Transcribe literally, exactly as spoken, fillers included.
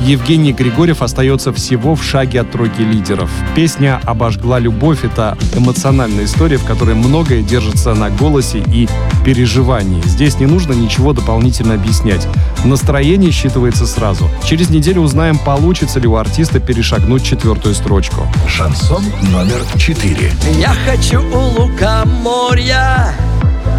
Евгений Григорьев остается всего в шаге от тройки лидеров. Песня «Обожгла любовь» — это эмоциональная история, в которой многое держится на голосе и переживании. Здесь не нужно ничего дополнительно объяснять. Настроение считывается сразу. Через неделю узнаем, получится ли у артиста перешагнуть четвертую строчку. Шансон номер четыре. Я хочу у лукоморья